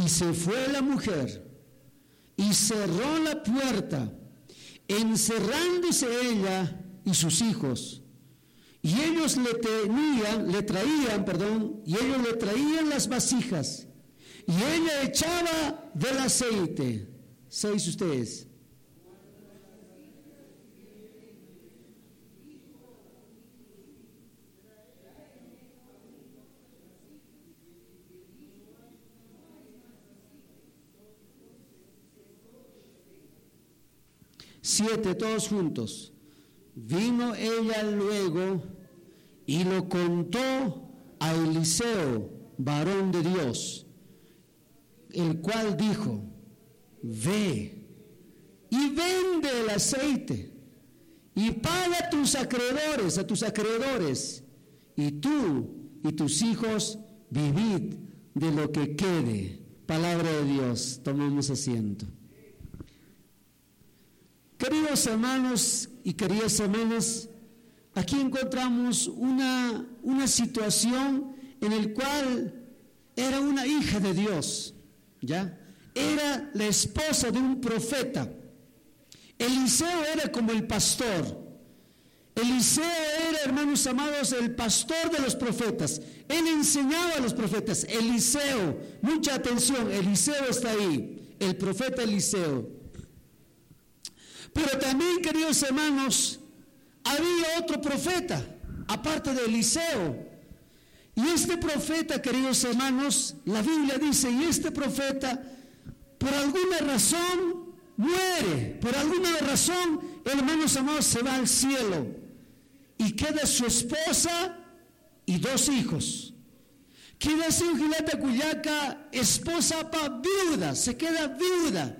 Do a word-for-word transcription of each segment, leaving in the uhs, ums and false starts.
Y se fue la mujer y cerró la puerta, encerrándose ella y sus hijos. Y ellos le tenían, le traían, perdón, y ellos le traían las vasijas. Y ella echaba del aceite. ¿Seis ustedes? Siete, todos juntos. Vino ella luego y lo contó a Eliseo, varón de Dios, el cual dijo: ve y vende el aceite y paga a tus acreedores, a tus acreedores, y tú y tus hijos vivid de lo que quede. Palabra de Dios. Tomamos asiento. Queridos hermanos y queridas hermanas, aquí encontramos una, una situación en la cual era una hija de Dios, ¿ya? Era la esposa de un profeta. Eliseo era como el pastor. Eliseo era, hermanos amados, el pastor de los profetas. Él enseñaba a los profetas. Eliseo, mucha atención, Eliseo está ahí, el profeta Eliseo. Pero también, queridos hermanos, había otro profeta, aparte de Eliseo. Y este profeta, queridos hermanos, la Biblia dice, y este profeta, por alguna razón, muere. Por alguna razón, hermanos amados, se va al cielo. Y queda su esposa y dos hijos. Queda su Gilata Cuyaca, esposa pa viuda, se queda viuda.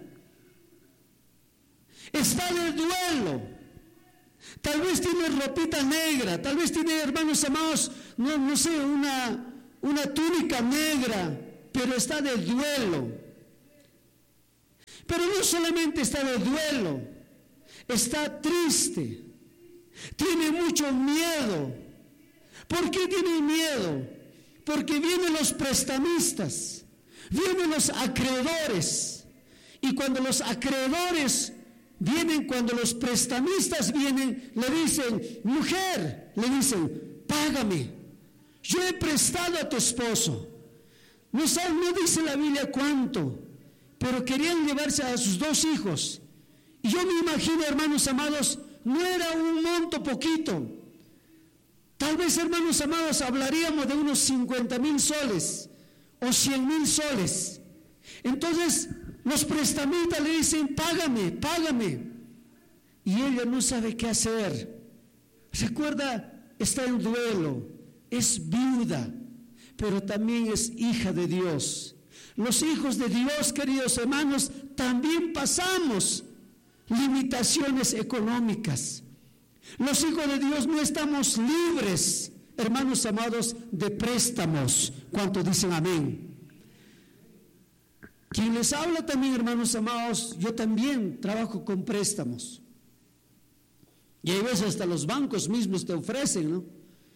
Está de duelo. Tal vez tiene ropita negra, tal vez tiene, hermanos amados, no, no sé, una, una túnica negra, pero está de duelo. Pero no solamente está de duelo, está triste, tiene mucho miedo. ¿Por qué tiene miedo? Porque vienen los prestamistas, vienen los acreedores, y cuando los acreedores vienen, cuando los prestamistas vienen, le dicen, mujer, le dicen, págame, yo he prestado a tu esposo. No sabe, no dice la Biblia cuánto, pero querían llevarse a sus dos hijos. Y yo me imagino, hermanos amados, no era un monto poquito. Tal vez, hermanos amados, hablaríamos de unos cincuenta mil soles o cien mil soles. Entonces, los prestamistas le dicen, págame, págame. Y ella no sabe qué hacer. Recuerda, está en duelo, es viuda, pero también es hija de Dios. Los hijos de Dios, queridos hermanos, también pasamos limitaciones económicas. Los hijos de Dios no estamos libres, hermanos amados, de préstamos. ¿Cuántos dicen amén? Quien les habla también, hermanos amados, yo también trabajo con préstamos. Y hay veces hasta los bancos mismos te ofrecen, ¿no?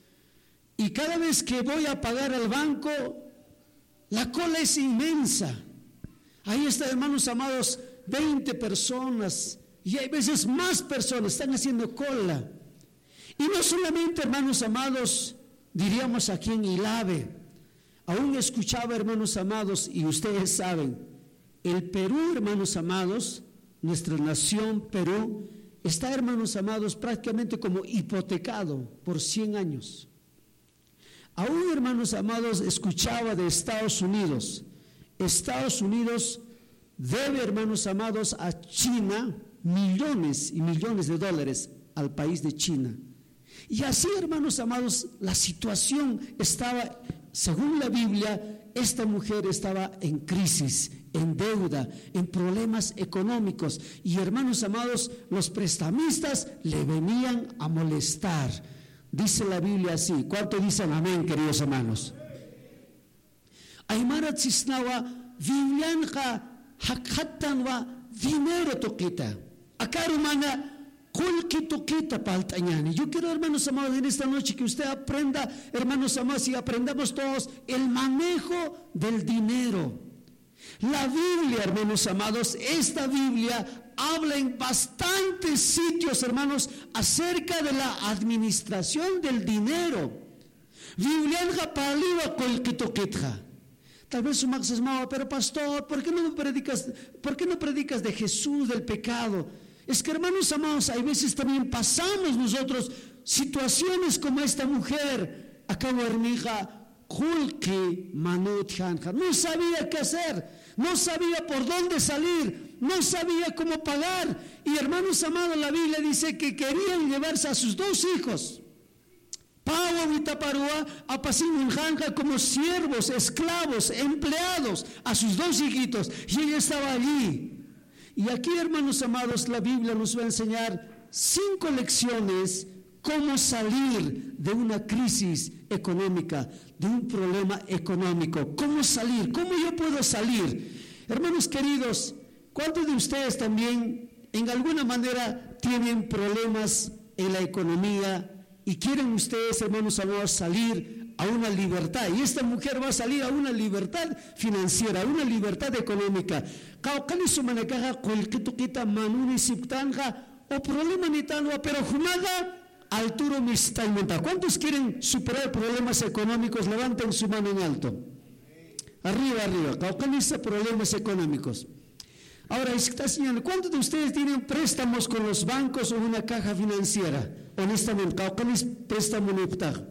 Y cada vez que voy a pagar al banco, la cola es inmensa. Ahí está, hermanos amados, veinte personas, y hay veces más personas están haciendo cola. Y no solamente, hermanos amados, diríamos aquí en Ilave, aún escuchaba, hermanos amados, y ustedes saben, el Perú, hermanos amados, nuestra nación Perú, está, hermanos amados, prácticamente como hipotecado por cien años. Aún, hermanos amados, escuchaba de Estados Unidos. Estados Unidos debe, hermanos amados, a China millones y millones de dólares al país de China. Y así, hermanos amados, la situación estaba, según la Biblia, esta mujer estaba en crisis, en deuda, en problemas económicos. Y, hermanos amados, los prestamistas le venían a molestar. Dice la Biblia así. ¿Cuánto dicen amén, queridos hermanos? Aymara cisnawa vivianja hakhatanwa dinero toquita. Acá hermana Kulki toquita paltañani. Yo quiero, hermanos amados, en esta noche que usted aprenda, hermanos amados, y aprendamos todos el manejo del dinero. La Biblia, hermanos amados, esta Biblia habla en bastantes sitios, hermanos, acerca de la administración del dinero. Biblia paliva kolkitokitja. Tal vez su max es malo, pero pastor, ¿por qué no predicas, por qué no predicas de Jesús, del pecado? Es que, hermanos amados, hay veces también pasamos nosotros situaciones como esta mujer. Acabo hermija, no sabía qué hacer, no sabía por dónde salir, no sabía cómo pagar. Y hermanos amados, la Biblia dice que querían llevarse a sus dos hijos, Pau y Taparua, a Pasinunjanja, como siervos, esclavos, empleados, a sus dos hijitos. Y ella estaba allí. Y aquí, hermanos amados, la Biblia nos va a enseñar cinco lecciones cómo salir de una crisis económica, de un problema económico. ¿Cómo salir? ¿Cómo yo puedo salir? Hermanos queridos, ¿cuántos de ustedes también en alguna manera tienen problemas en la economía y quieren ustedes, hermanos amados, salir a una libertad? Y esta mujer va a salir a una libertad financiera, a una libertad económica. O problema ni tal, pero jumada Arturo Mistaimenta. ¿Cuántos quieren superar problemas económicos? Levanten su mano en alto. Arriba, arriba. Caucaniza problemas económicos. Ahora, está señalando, ¿cuántos de ustedes tienen préstamos con los bancos o una caja financiera? Honestamente, Caucanis préstamo neptag.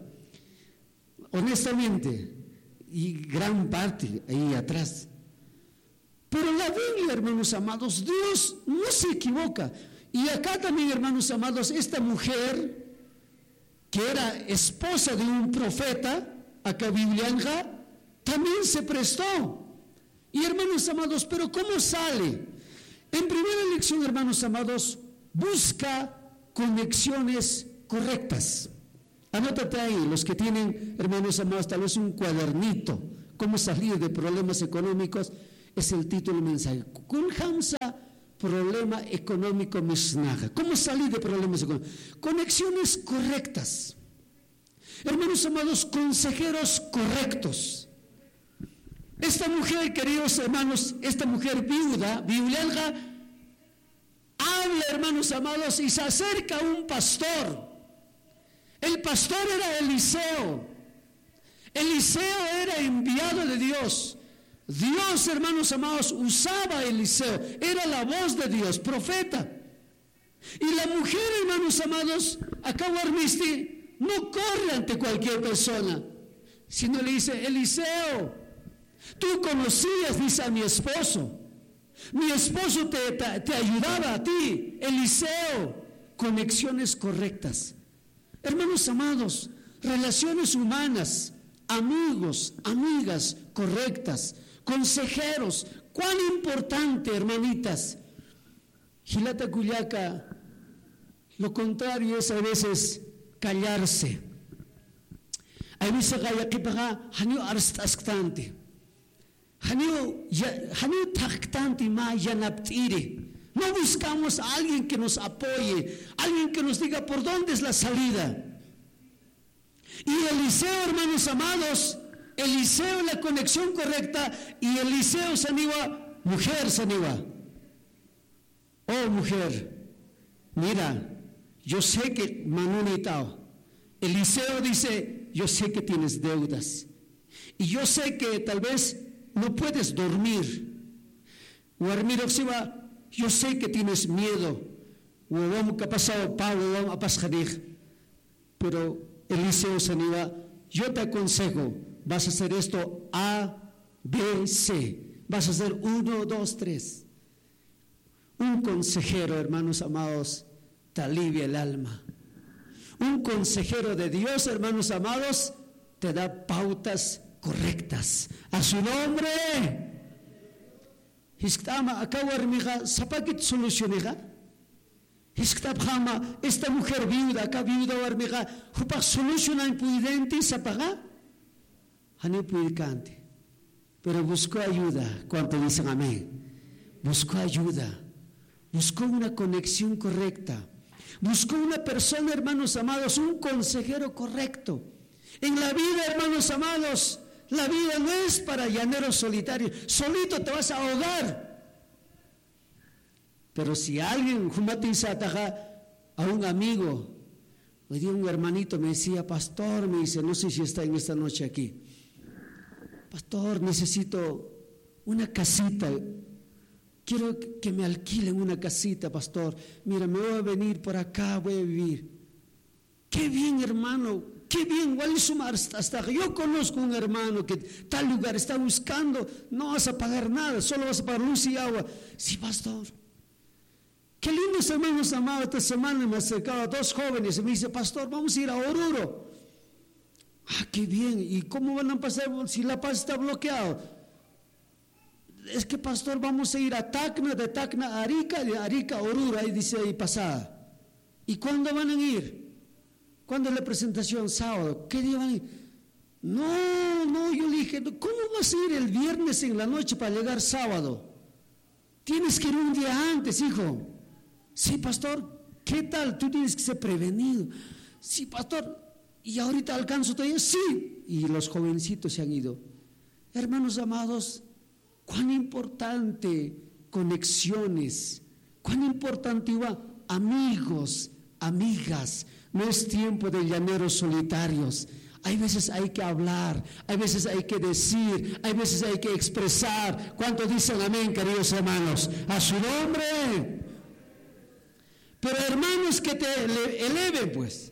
Honestamente, y gran parte ahí atrás. Pero la Biblia, hermanos amados, Dios no se equivoca. Y acá también, hermanos amados, esta mujer que era esposa de un profeta, acá Biblianja, también se prestó. Y hermanos amados, pero ¿cómo sale? En primera lección, hermanos amados, busca conexiones correctas. Anótate ahí, los que tienen, hermanos amados, tal vez un cuadernito, cómo salir de problemas económicos, es el título del mensaje. Kun Hamza, problema económico misnaja. ¿Cómo salir de problemas económicos? Conexiones correctas. Hermanos amados, consejeros correctos. Esta mujer, queridos hermanos, esta mujer viuda, viudelga, habla, hermanos amados, y se acerca a un pastor. El pastor era Eliseo. Eliseo era enviado de Dios. Dios, hermanos amados, usaba a Eliseo, era la voz de Dios, profeta. Y la mujer, hermanos amados, acá Warmisti no corre ante cualquier persona, sino le dice: Eliseo, tú conocías, dice, a mi esposo, mi esposo te, te, te ayudaba a ti. Eliseo, conexiones correctas. Hermanos amados, relaciones humanas, amigos, amigas correctas, consejeros. Cuán importante, hermanitas. Gilata Cuyaca, lo contrario es a veces callarse. Hay veces que paga hanio arstastante, hanio hanio tactante ma yanaptire. No buscamos a alguien que nos apoye, alguien que nos diga por dónde es la salida. Y Eliseo, hermanos amados, Eliseo, la conexión correcta, y Eliseo saniwa, mujer saniwa. Oh mujer, mira, yo sé que manunitao. Eliseo dice: yo sé que tienes deudas, y yo sé que tal vez no puedes dormir. Yo sé que tienes miedo. Pero Eliseo saniwa, yo te aconsejo, vas a hacer esto A, B, C. Vas a hacer uno, dos, tres. Un consejero, hermanos amados, te alivia el alma. Un consejero de Dios, hermanos amados, te da pautas correctas. A su nombre. Esta mujer viuda, acá viuda, solucionar impudente, ¿sapaga? Pero buscó ayuda. ¿Cuánto dicen amén? Buscó ayuda, buscó una conexión correcta, buscó una persona, hermanos amados, un consejero correcto. En la vida, hermanos amados, La vida no es para llaneros solitarios. Solito te vas a ahogar. Pero si alguien, a un amigo, hoy día un hermanito me decía, pastor, me dice, no sé si está en esta noche aquí, pastor, necesito una casita, quiero que me alquilen una casita, pastor, mira, me voy a venir por acá, voy a vivir. Qué bien, hermano, qué bien, hasta yo conozco un hermano que tal lugar está buscando, no vas a pagar nada, solo vas a pagar luz y agua. Sí, pastor. Qué lindos hermanos amados. Esta semana me acercaba a dos jóvenes y me dice, pastor, vamos a ir a Oruro. Ah, qué bien. ¿Y cómo van a pasar si La Paz está bloqueado? Es que, pastor, vamos a ir a Tacna, de Tacna a Arica, de Arica a Oruro, ahí dice ahí pasada. ¿Y cuándo van a ir? ¿Cuándo es la presentación? Sábado. ¿Qué día van a ir? No, no, yo le dije, ¿cómo vas a ir el viernes en la noche para llegar sábado? Tienes que ir un día antes, hijo. Sí, pastor, ¿qué tal? Tú tienes que ser prevenido. Sí, pastor, ¿y ahorita alcanzo todavía? Sí. Y los jovencitos se han ido. Hermanos amados, cuán importante conexiones, cuán importante igual, amigos, amigas. No es tiempo de llaneros solitarios. Hay veces hay que hablar, hay veces hay que decir, hay veces hay que expresar. ¿Cuántos dicen amén, queridos hermanos? A su nombre. Pero hermanos que te eleven, pues.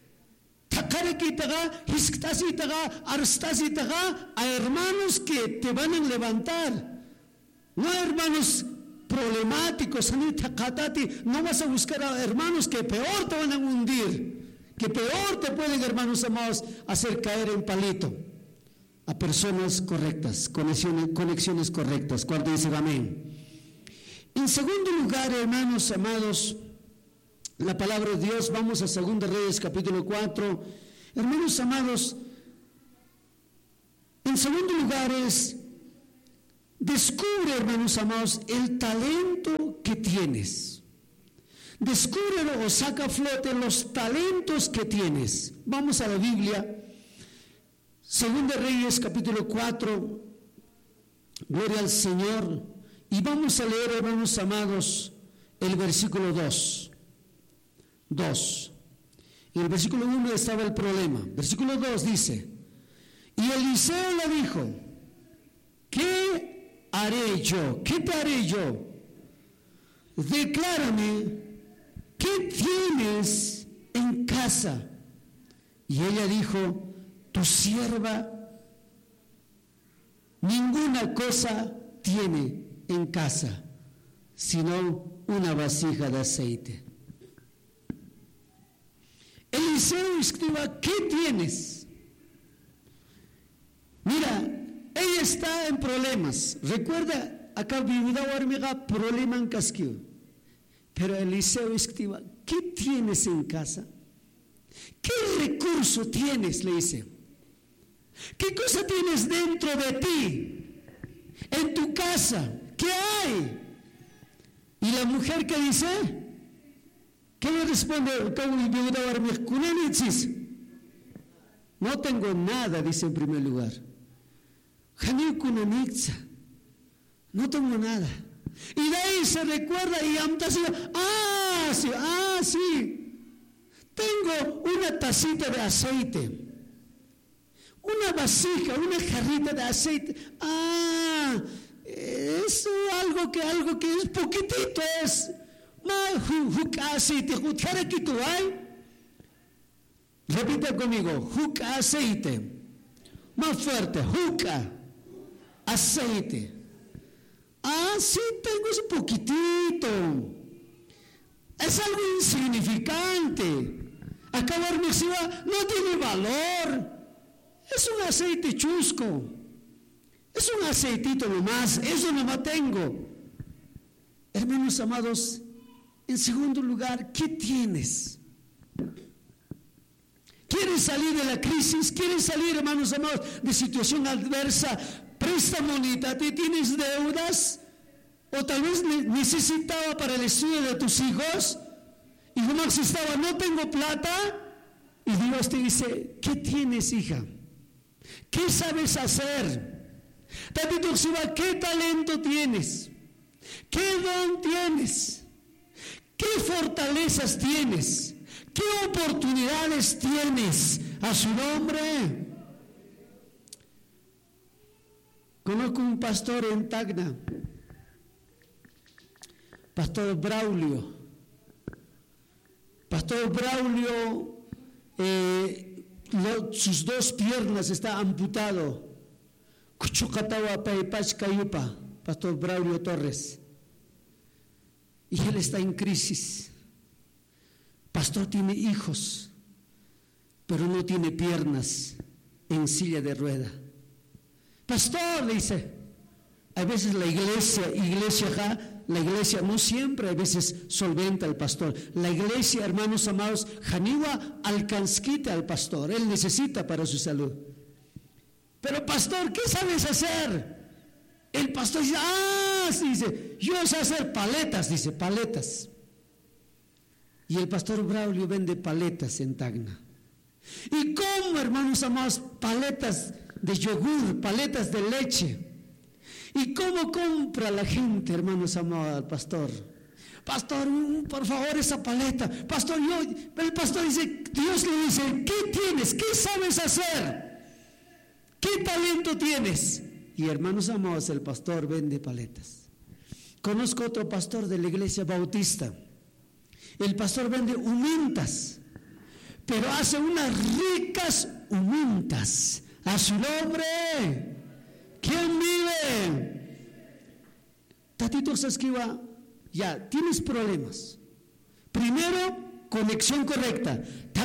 A hermanos que te van a levantar. No hermanos problemáticos. No vas a buscar a hermanos que peor te van a hundir, que peor te pueden, hermanos amados, hacer caer en palito. A personas correctas, conexiones, conexiones correctas. ¿Cuánto dicen amén? En segundo lugar, hermanos amados, la palabra de Dios, vamos a Segunda Reyes capítulo cuatro. Hermanos amados, en segundo lugar es, descubre, hermanos amados, el talento que tienes. Descúbrelo o saca a flote los talentos que tienes. Vamos a la Biblia, Segunda Reyes capítulo cuatro, gloria al Señor, y vamos a leer, hermanos amados, el versículo dos. dos. En el versículo uno estaba el problema. Versículo dos dice, y Eliseo le dijo, ¿qué haré yo? ¿Qué te haré yo? Declárame, ¿qué tienes en casa? Y ella dijo, tu sierva ninguna cosa tiene en casa, sino una vasija de aceite. Eliseo escriba, ¿qué tienes? Mira, ella está en problemas. Recuerda, acá viuda warmega problema en casquillo. Pero Eliseo escriba, ¿qué tienes en casa? ¿Qué recurso tienes? Le dice. ¿Qué cosa tienes dentro de ti? En tu casa, ¿qué hay? Y la mujer que dice, ¿qué le responde? No tengo nada, dice en primer lugar. No tengo nada. Y de ahí se recuerda y ah, sí, ah, sí. Tengo una tacita de aceite. Una vasija, una jarrita de aceite. Ah, es algo que, algo que es poquitito es. Aceite, repita conmigo, juca aceite. Más fuerte, juca aceite. Ah, sí, tengo ese poquitito. Es algo insignificante. Acá la hermosura no tiene valor. Es un aceite chusco. Es un aceitito nomás. Eso nomás tengo. Hermanos amados, en segundo lugar, ¿qué tienes? ¿Quieres salir de la crisis? ¿Quieres salir, hermanos amados, de situación adversa? Préstamo, ¿tienes deudas? O tal vez necesitaba para el estudio de tus hijos. Y Max estaba, no tengo plata. Y Dios te dice, ¿qué tienes, hija? ¿Qué sabes hacer? ¿Qué talento tienes? ¿Qué don tienes? ¿Qué fortalezas tienes? ¿Qué oportunidades tienes? A su nombre. Conozco un pastor en Tacna, Pastor Braulio. Pastor Braulio, eh, lo, sus dos piernas están amputadas. Pastor Braulio Torres. Y él está en crisis. Pastor tiene hijos, pero no tiene piernas, en silla de rueda. Pastor, le dice, a veces la iglesia, iglesia acá, la iglesia no siempre a veces solventa al pastor. La iglesia, hermanos amados, Janiwa alcanzquita al pastor, él necesita para su salud. Pero pastor, ¿qué sabes hacer? El pastor dice, ah, sí, dice, yo sé hacer paletas, dice, paletas. Y el pastor Braulio vende paletas en Tacna. ¿Y cómo, hermanos amados? Paletas de yogur, paletas de leche. ¿Y cómo compra la gente, hermanos amados, al pastor? Pastor, por favor, esa paleta. Pastor, yo, el pastor dice, Dios le dice, ¿qué tienes? ¿Qué sabes hacer? ¿Qué talento tienes? Y hermanos amados, el pastor vende paletas. Conozco otro pastor de la iglesia bautista. El pastor vende humintas, pero hace unas ricas humintas. A su nombre. ¿Quién vive? Tatito Sasquiva, ya, tienes problemas. Primero, conexión correcta.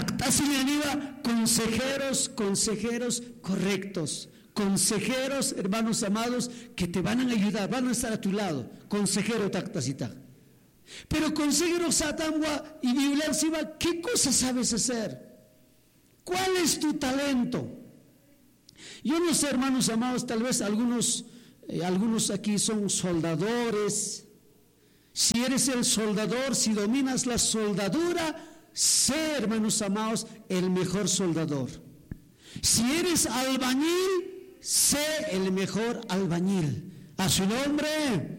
Consejeros, consejeros correctos. Consejeros, hermanos amados, que te van a ayudar, van a estar a tu lado. Consejero Tactacita. Pero consejero Satangua y Viulanciva, ¿qué cosas sabes hacer? ¿Cuál es tu talento? Yo no sé, hermanos amados, tal vez algunos, eh, algunos aquí son soldadores. Si eres el soldador, si dominas la soldadura, sé, hermanos amados, el mejor soldador. Si eres albañil, sé el mejor albañil. A su nombre.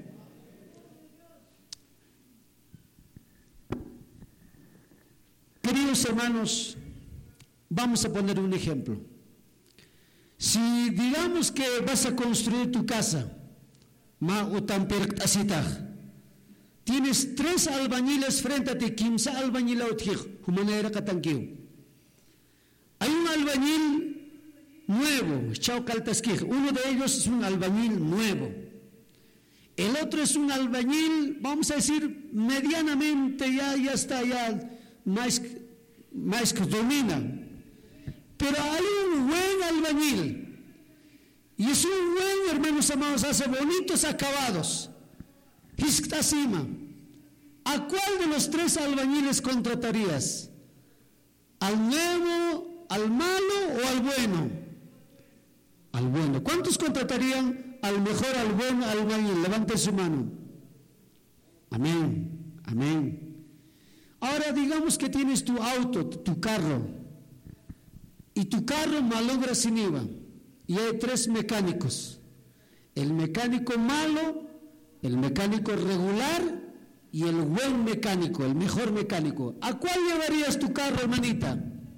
Queridos hermanos, vamos a poner un ejemplo. Si digamos que vas a construir tu casa, tienes tres albañiles frente a ti, quince albañiles, hay un albañil nuevo, uno de ellos es un albañil nuevo, el otro es un albañil, vamos a decir, medianamente ya, ya está, ya más, más que domina. Pero hay un buen albañil, y es un buen, hermanos amados, hace bonitos acabados. ¿A cuál de los tres albañiles contratarías? ¿Al nuevo, al malo o al bueno? Al bueno. ¿Cuántos contratarían al mejor, al buen albañil? Levanten su mano. Amén, amén. Ahora digamos que tienes tu auto, tu carro. Y tu carro malogra sin I V A. Y hay tres mecánicos. El mecánico malo, el mecánico regular y el buen mecánico, el mejor mecánico. ¿A cuál llevarías tu carro, hermanita?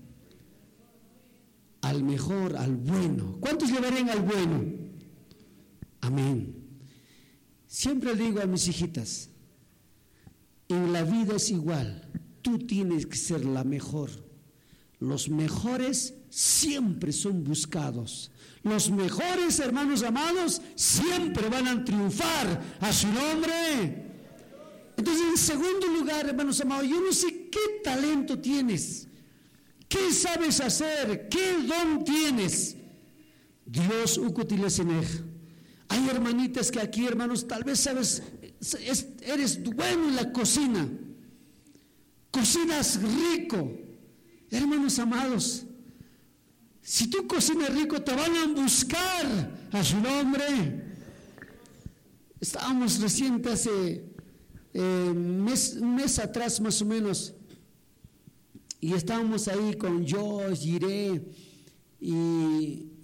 Al mejor, al bueno. ¿Cuántos llevarían al bueno? Amén. Siempre digo a mis hijitas, en la vida es igual. Tú tienes que ser la mejor. Los mejores siempre son buscados. Los mejores, hermanos amados, siempre van a triunfar. A su nombre. Entonces, en segundo lugar, hermanos amados, yo no sé qué talento tienes, qué sabes hacer, qué don tienes. Dios ucutilesenej. Hay hermanitas que aquí, hermanos, tal vez sabes, eres bueno en la cocina, cocinas rico. Hermanos amados, si tú cocinas rico, te van a buscar. A su nombre. Estábamos recién hace eh, mes, un mes atrás más o menos, y estábamos ahí con Josh, Jiré y,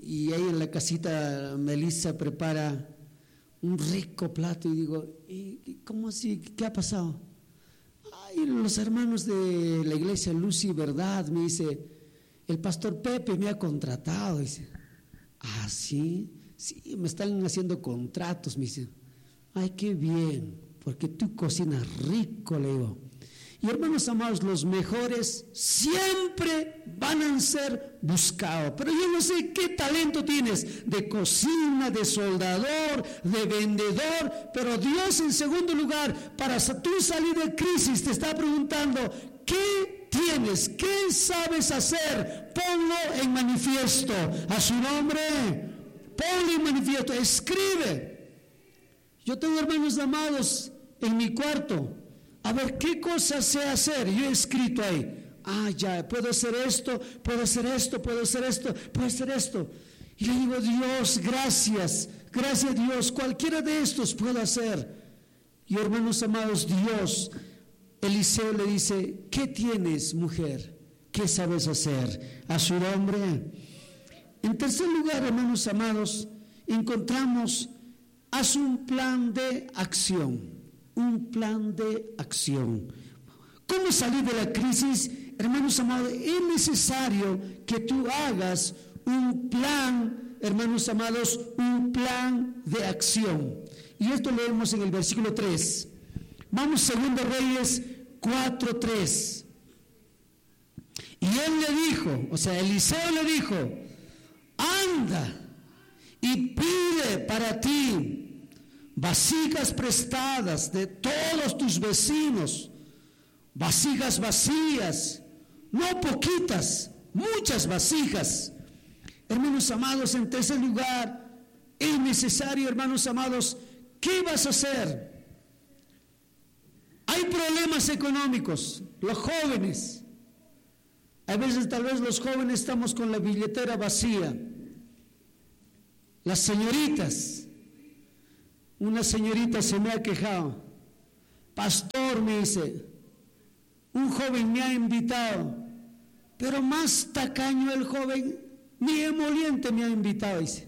y ahí en la casita Melissa prepara un rico plato y digo, ¿y cómo así? ¿Qué ha pasado? Ay, los hermanos de la iglesia Luz y Verdad, me dice, el pastor Pepe me ha contratado, dice. ¿Ah, sí? Sí, me están haciendo contratos, me dice. Ay, qué bien, porque tú cocinas rico, le digo. Y hermanos amados, los mejores siempre van a ser buscados. Pero yo no sé qué talento tienes de cocina, de soldador, de vendedor. Pero Dios, en segundo lugar, para tú salir de crisis, te está preguntando, ¿qué tienes? ¿Qué sabes hacer? Ponlo en manifiesto. A su nombre, ponlo en manifiesto. Escribe. Yo tengo hermanos amados en mi cuarto. A ver, ¿qué cosas sé hacer? Yo he escrito ahí. Ah, ya, puedo hacer esto, puedo hacer esto, puedo hacer esto, puedo hacer esto. Y le digo, Dios, gracias, gracias Dios, cualquiera de estos puedo hacer. Y hermanos amados, Dios, Eliseo le dice, ¿qué tienes, mujer? ¿Qué sabes hacer? A su nombre. En tercer lugar, hermanos amados, encontramos, haz un plan de acción. Un plan de acción. ¿Cómo salir de la crisis? Hermanos amados, es necesario que tú hagas un plan, hermanos amados, un plan de acción. Y esto leemos en el versículo tres. Vamos, Segundo Reyes cuatro, tres. Y él le dijo, o sea, Eliseo le dijo, anda y pide para ti vasijas prestadas de todos tus vecinos, vasijas vacías, no poquitas, muchas vasijas. Hermanos amados, en tercer lugar, es necesario, hermanos amados, ¿qué vas a hacer? Hay problemas económicos, los jóvenes, a veces tal vez los jóvenes estamos con la billetera vacía, las señoritas. Una señorita se me ha quejado, pastor, me dice, un joven me ha invitado, pero más tacaño el joven, ni emoliente me ha invitado, dice.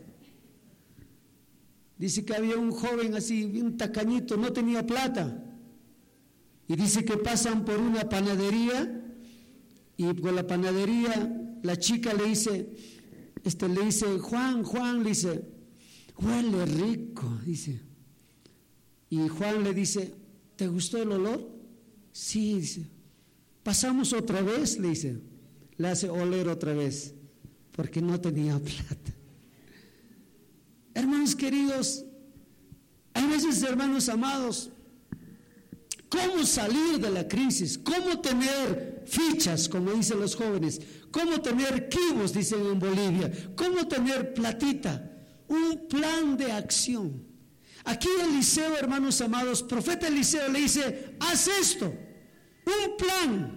Dice que había un joven así, bien tacañito, no tenía plata, y dice que pasan por una panadería, y con la panadería la chica le dice, este, le dice, Juan, Juan, le dice, huele rico, dice. Y Juan le dice, ¿te gustó el olor? Sí, dice. Pasamos otra vez, le dice. Le hace oler otra vez, porque no tenía plata. Hermanos queridos, hay veces, hermanos amados, ¿cómo salir de la crisis? ¿Cómo tener fichas, como dicen los jóvenes? ¿Cómo tener kibos, dicen en Bolivia? ¿Cómo tener platita? Un plan de acción. Aquí Eliseo, hermanos amados, profeta Eliseo le dice, haz esto, un plan,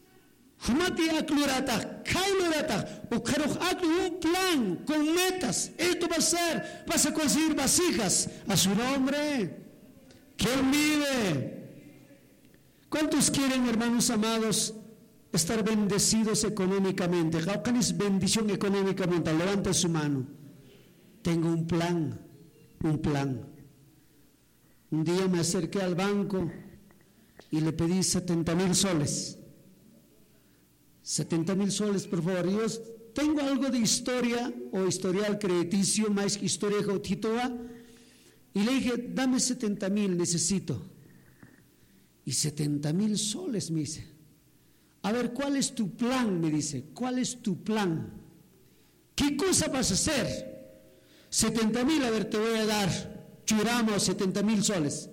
un plan con metas, esto va a ser, vas a conseguir vasijas, a su nombre, que Él vive. ¿Cuántos quieren, hermanos amados, estar bendecidos económicamente? ¿Cuál es bendición económicamente? Levanta su mano. Tengo un plan, un plan. Un día me acerqué al banco y le pedí setenta mil soles. setenta mil soles, por favor. Yo tengo algo de historia o historial crediticio, más historia ejecutiva. Y le dije, dame setenta mil, necesito. Y setenta mil soles, me dice. A ver, ¿cuál es tu plan? Me dice, ¿cuál es tu plan? ¿Qué cosa vas a hacer? setenta mil, a ver, te voy a dar. Churamos setenta mil soles.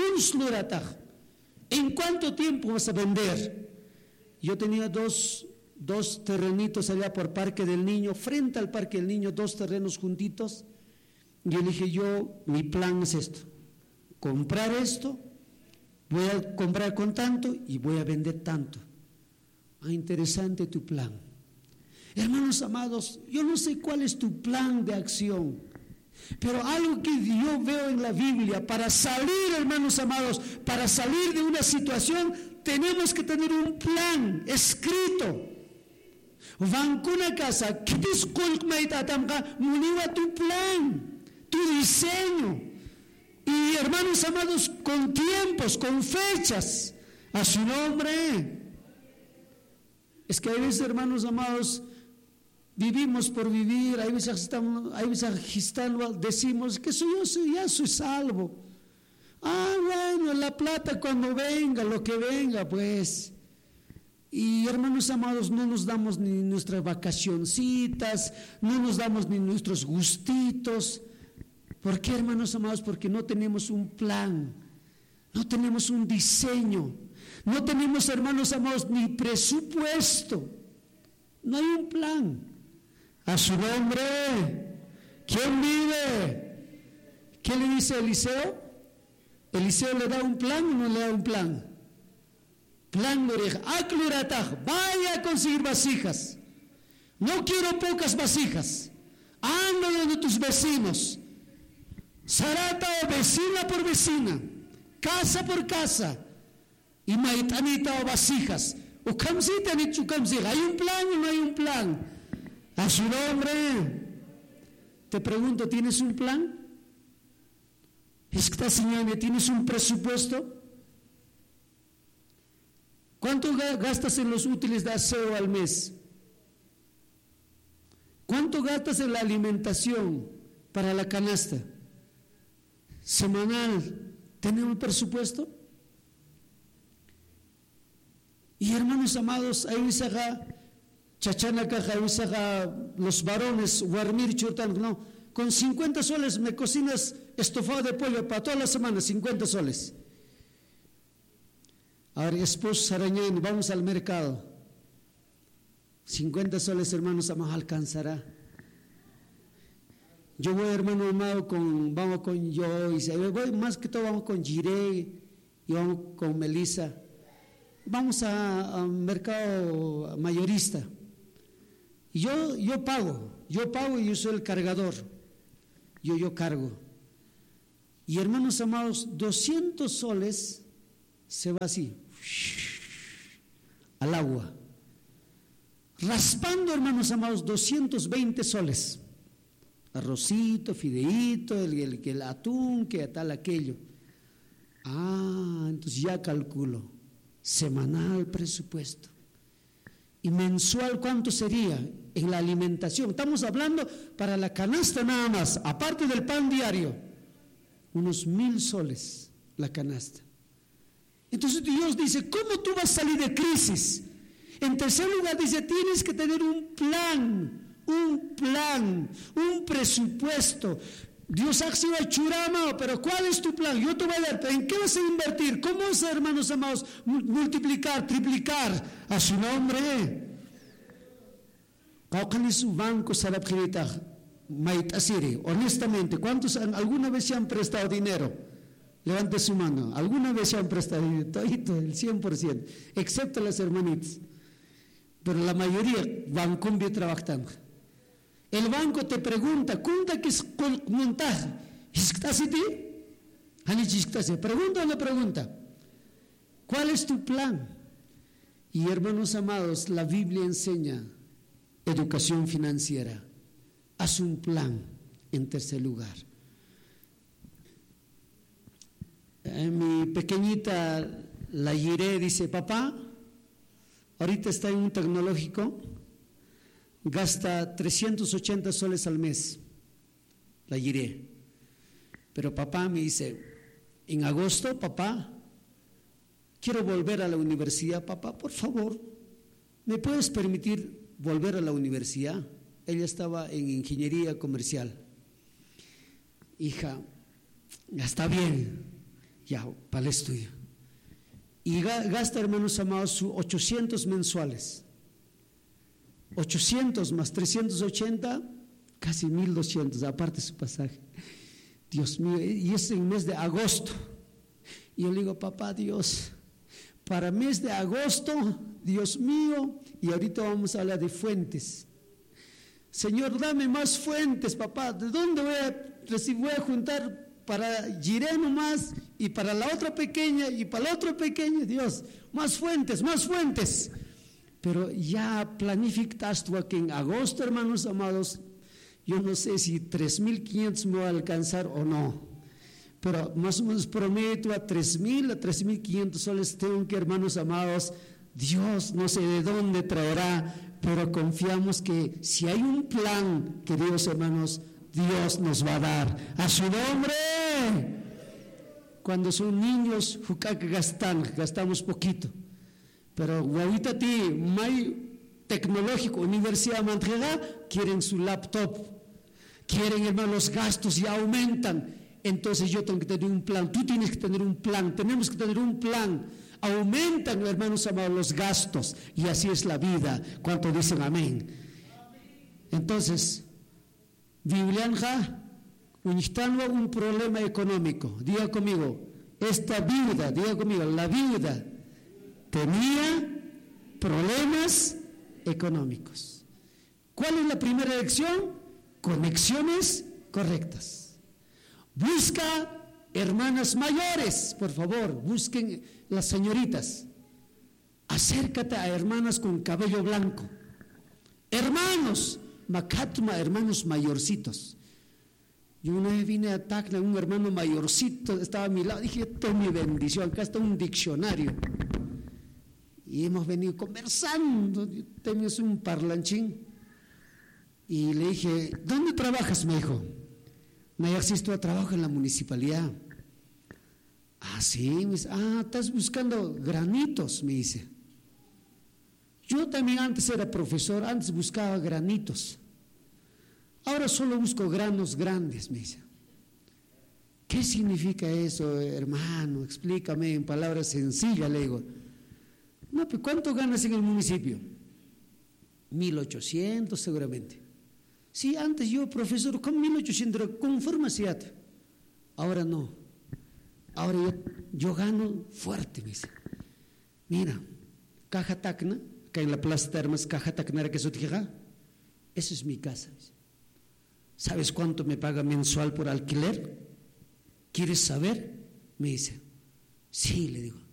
¿En cuánto tiempo vas a vender? Yo tenía dos, dos terrenitos allá por Parque del Niño, frente al Parque del Niño, dos terrenos juntitos. Y yo dije, yo, mi plan es esto, comprar esto, voy a comprar con tanto y voy a vender tanto. Ah, interesante tu plan. Hermanos amados, yo no sé cuál es tu plan de acción, pero algo que yo veo en la Biblia, para salir, hermanos amados, para salir de una situación, tenemos que tener un plan escrito. van con una casa, ¿qué te escolta tamka? Muniva tu plan, tu diseño. Y hermanos amados, con tiempos, con fechas, a su nombre. Es que hay veces, hermanos amados, vivimos por vivir, hay veces estamos, hay veces decimos que soy yo soy, ya soy salvo. Ah, bueno, la plata cuando venga, lo que venga, pues. Y hermanos amados, no nos damos ni nuestras vacacioncitas, no nos damos ni nuestros gustitos. ¿Por qué, hermanos amados? Porque no tenemos un plan, no tenemos un diseño, no tenemos, hermanos amados, ni presupuesto. No hay un plan. A su nombre, ¿quién vive? ¿Qué le dice Eliseo? Eliseo le da un plan o no le da un plan. Plan de oreja, vaya a conseguir vasijas. No quiero pocas vasijas. Anda de tus vecinos. Sarata o vecina por vecina, casa por casa. Y maitanita o vasijas. ¿Hay un plan o no hay un plan? A su nombre. Te pregunto, ¿tienes un plan? Esta señora, ¿tienes un presupuesto? ¿Cuánto gastas en los útiles de aseo al mes? ¿Cuánto gastas en la alimentación para la canasta? Semanal, ¿tenemos un presupuesto? Y hermanos amados, hay veces acá, chachana caja, hay veces acá, los varones, guarmir, churtan, no, con cincuenta soles me cocinas estofado de pollo para toda la semana, cincuenta soles. Ahora, esposo Sarañán, vamos al mercado. cincuenta soles, hermanos, amados, alcanzará. Yo voy, hermano amado, con, vamos con Joyce, voy más que todo, vamos con Jiré y vamos con Melissa. Vamos a, a mercado mayorista. Y yo, yo pago, yo pago y yo soy el cargador. Yo, yo cargo. Y hermanos amados, doscientos soles se va así, al agua. Raspando, hermanos amados, doscientos veinte soles. Arrocito, fideíto, el, el, el atún, que tal aquello. Ah, entonces ya calculo. Semanal presupuesto. Y mensual, ¿cuánto sería en la alimentación? Estamos hablando para la canasta nada más, aparte del pan diario, unos mil soles la canasta. Entonces Dios dice, ¿cómo tú vas a salir de crisis? En tercer lugar dice, tienes que tener un plan, un plan, un presupuesto. Dios ha sido el churama, pero ¿cuál es tu plan? Yo te voy a dar, ¿en qué vas a invertir? ¿Cómo vas a, hermanos amados, multiplicar, triplicar a su nombre? Honestamente, ¿cuántos alguna vez se han prestado dinero? Levante su mano. ¿Alguna vez se han prestado dinero? Todito, el cien por ciento, excepto las hermanitas. Pero la mayoría van con bien trabajando. El banco te pregunta, ¿cuánto que es montar? ¿Estás ti? Pregunta o no pregunta. ¿Cuál es tu plan? Y hermanos amados, la Biblia enseña educación financiera. Haz un plan en tercer lugar. Eh, mi pequeñita, la Yiré, dice, papá, ahorita está en un tecnológico, gasta trescientos ochenta soles al mes, la Yiré. Pero papá me dice, en agosto, papá, quiero volver a la universidad, papá, por favor, ¿me puedes permitir volver a la universidad? Ella estaba en ingeniería comercial. Hija, ya está bien, ya, para el estudio. Y gasta, hermanos amados, sus ochocientos mensuales. ochocientos más trescientos ochenta, casi mil doscientos, aparte su pasaje. Dios mío, y es en mes de agosto. Y yo le digo, papá, Dios, para mes de agosto, Dios mío, y ahorita vamos a hablar de fuentes. Señor, dame más fuentes, papá. ¿De dónde voy a recibir? Voy a juntar para Jiré nomás, y para la otra pequeña, y para la otra pequeña, Dios, más fuentes, más fuentes. pero ya planificas tú aquí en agosto, hermanos amados, yo no sé si tres mil quinientos me va a alcanzar o no, pero más o menos prometo a tres mil, a tres mil quinientos soles tengo que, hermanos amados, Dios no sé de dónde traerá, pero confiamos que si hay un plan, queridos hermanos, Dios nos va a dar. ¡A su nombre! Cuando son niños, jucac gastan, gastamos poquito. Pero ahorita ti, muy tecnológico, universidad mantrega, quieren su laptop. Quieren, hermanos, los gastos ya aumentan. Entonces yo tengo que tener un plan. Tú tienes que tener un plan. Tenemos que tener un plan. Aumentan, hermanos amados, los gastos. Y así es la vida. ¿Cuánto dicen amén? Entonces, Biblianja, un problema económico. Diga conmigo, esta viuda, diga conmigo, la viuda tenía problemas económicos. ¿Cuál es la primera lección? Conexiones correctas. Busca hermanas mayores, por favor, busquen las señoritas. Acércate a hermanas con cabello blanco. Hermanos, Macatuma, hermanos mayorcitos. Yo una vez vine a Tacna, un hermano mayorcito estaba a mi lado, dije, esto es mi bendición, acá está un diccionario. Y hemos venido conversando, tenemos un parlanchín. Y le dije, ¿dónde trabajas? Me dijo, me asisto a trabajo en la municipalidad. Ah, sí, me dice, ah, estás buscando granitos, me dice. Yo también antes era profesor, antes buscaba granitos. Ahora solo busco granos grandes, me dice. ¿Qué significa eso, hermano? Explícame en palabras sencillas, le digo. No, pues ¿cuánto ganas en el municipio? mil ochocientos seguramente. Sí, antes yo, profesor, con mil ochocientos, con farmacia. Ahora no. Ahora yo, yo gano fuerte, me dice. Mira, Caja Tacna, acá en la Plaza de Armas, Caja Tacna, que eso te diga, esa es mi casa. ¿Sabes cuánto me paga mensual por alquiler? ¿Quieres saber? Me dice. Sí, le digo.